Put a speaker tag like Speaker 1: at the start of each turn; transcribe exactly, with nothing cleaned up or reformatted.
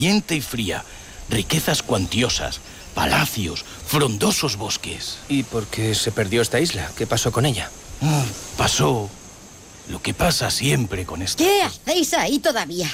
Speaker 1: caliente y fría, riquezas cuantiosas, palacios, frondosos bosques.
Speaker 2: ¿Y por qué se perdió esta isla? ¿Qué pasó con ella?
Speaker 1: Oh, pasó lo que pasa siempre con esta.
Speaker 3: ¿Qué hacéis ahí todavía?